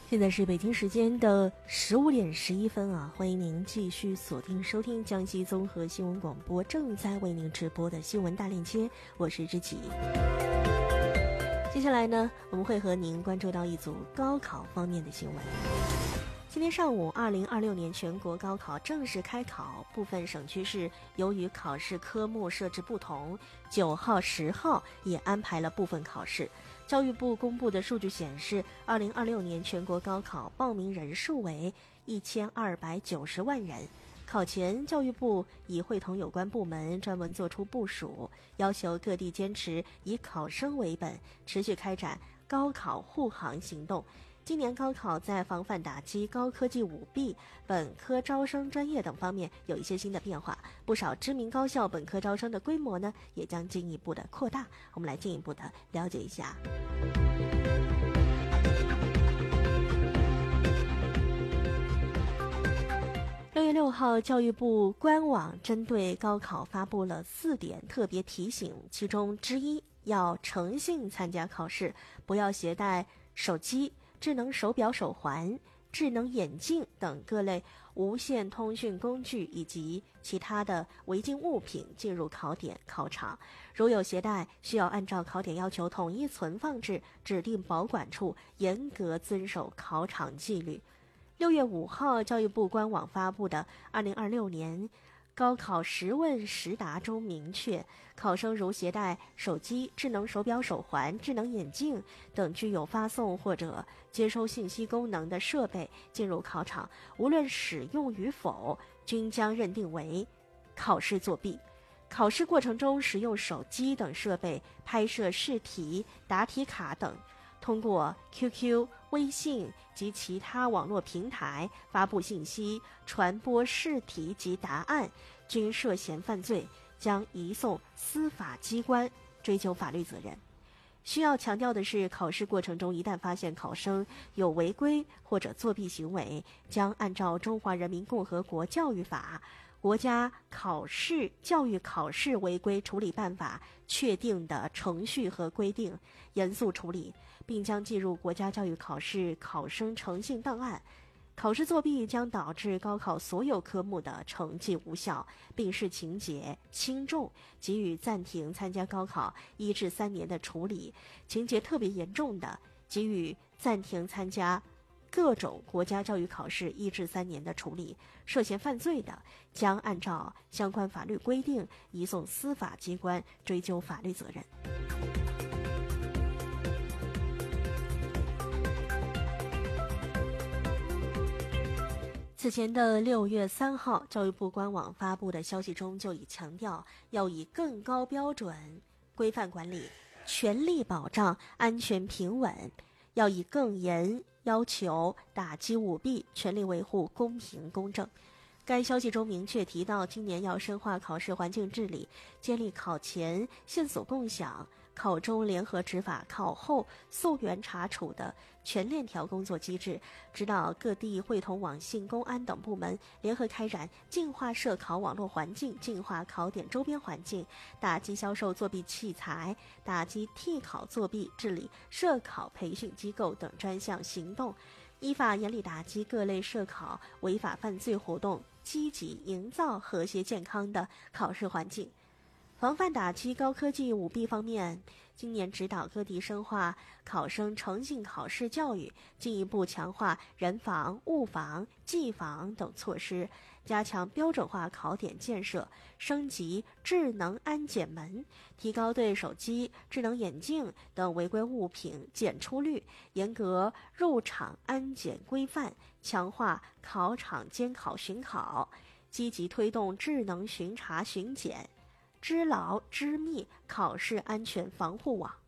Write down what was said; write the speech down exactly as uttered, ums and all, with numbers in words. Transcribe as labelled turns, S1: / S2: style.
S1: 现在是北京时间的十五点十一分啊，欢迎您继续锁定收听江西综合新闻广播正在为您直播的新闻大链接，我是知己。接下来呢，我们会和您关注到一组高考方面的新闻。今天上午，二零二六年全国高考正式开考，部分省区市由于考试科目设置不同，九号、十号也安排了部分考试。教育部公布的数据显示，二零二六年全国高考报名人数为一千二百九十万人。考前，教育部已会同有关部门专门作出部署，要求各地坚持以考生为本，持续开展高考护航行动。今年高考在防范打击高科技舞弊、本科招生专业等方面有一些新的变化，不少知名高校本科招生的规模呢也将进一步的扩大。我们来进一步的了解一下。六月六号，教育部官网针对高考发布了四点特别提醒，其中之一要诚信参加考试，不要携带手机、智能手表、手环、智能眼镜等各类无线通讯工具以及其他的违禁物品进入考点考场，如有携带，需要按照考点要求统一存放至指定保管处，严格遵守考场纪律。六月五号，教育部官网发布的二零二六年高考实问实答中明确，考生如携带手机、智能手表、手环、智能眼镜等具有发送或者接收信息功能的设备进入考场，无论使用与否，均将认定为考试作弊。考试过程中使用手机等设备拍摄试题、答题卡等，通过 Q Q、微信及其他网络平台发布信息、传播试题及答案，均涉嫌犯罪，将移送司法机关追究法律责任。需要强调的是，考试过程中一旦发现考生有违规或者作弊行为，将按照《中华人民共和国教育法》、国家考试教育考试违规处理办法确定的程序和规定，严肃处理，并将记入国家教育考试考生诚信档案。考试作弊将导致高考所有科目的成绩无效，并视情节轻重，给予暂停参加高考一至三年的处理；情节特别严重的，给予暂停参加各种国家教育考试一至三年的处理。涉嫌犯罪的，将按照相关法律规定移送司法机关追究法律责任。此前的六月三号，教育部官网发布的消息中就已强调，要以更高标准规范管理，全力保障安全平稳，要以更严要求打击舞弊，全力维护公平公正。该消息中明确提到，今年要深化考试环境治理，建立考前线索共享、考中联合执法、考后溯源查处的全链条工作机制，指导各地会同网信、公安等部门联合开展净化涉考网络环境、净化考点周边环境，打击销售作弊器材、打击替考作弊、治理涉考培训机构等专项行动，依法严厉打击各类涉考违法犯罪活动，积极营造和谐健康的考试环境。防范打击高科技舞弊方面，今年指导各地深化考生诚信考试教育，进一步强化人防、物防、技防等措施，加强标准化考点建设，升级智能安检门，提高对手机、智能眼镜等违规物品检出率，严格入场安检规范，强化考场监考巡考，积极推动智能巡查巡检，知牢知密考试安全防护网。